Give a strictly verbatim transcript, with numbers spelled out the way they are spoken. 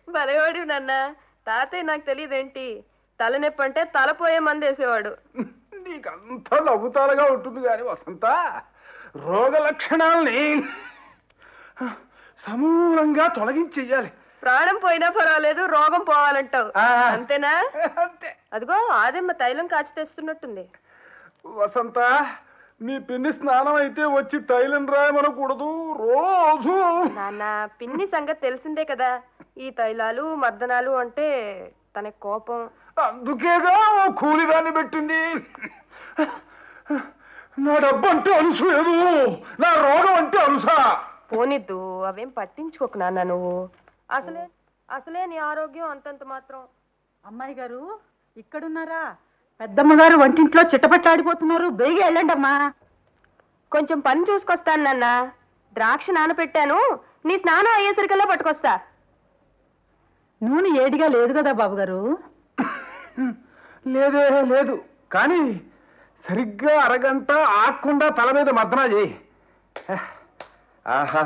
భలేవాడివి నాన్న. తాతయ్య నాకు తెలియదేంటి, తలనొప్పి అంటే తలపోయే మంది వేసేవాడు. నీకంతా నవ్వుతాలుగా ఉంటుంది కానీ వసంత, రోగ లక్షణాలని సమూలంగా తొలగించెయ్యాలి. ప్రాణం పోయినా పర్వాలేదు, రోగం పోవాలంటావు అంతేనా? అంతే. అదిగో ఆదమ్మ తైలం కాచి తెస్తున్నట్టుంది. వసంత, నీ పిన్ని స్నానం అయితే వచ్చి తైలం రాయమనకూడదు రోజు. నాన్న, పిన్ని సంగతి తెలిసిందే కదా. ఈ తైలాలు మర్దనాలు అంటే తన కోపం. అందుకేగా కూలిదాన్ని పెట్టింది. నా డబ్బు అంటే అలుసు లేదు, నా రోగం అంటే అలుసా. పోనిద్దు, అవేం పట్టించుకోకు నాన్న. నువ్వు అసలే అసలే నీ ఆరోగ్యం అంతంత మాత్రం. అమ్మాయి గారు ఇక్కడున్నారా? పెద్దమ్మగారు వంటింట్లో చిట్టపట్లాడిపోతున్నారు, బేగి వెళ్ళండి అమ్మా. కొంచెం పని చూసుకొస్తాను నాన్న. ద్రాక్ష నానపెట్టాను, నీ స్నానం అయ్యేసరికల్లా పట్టుకొస్తా. నూనె ఏడిగా లేదు కదా బాబుగారు? లేదే లేదు, కానీ సరిగ్గా అరగంట ఆకుండా తల మీద మర్దనా చేయి. ఆహా,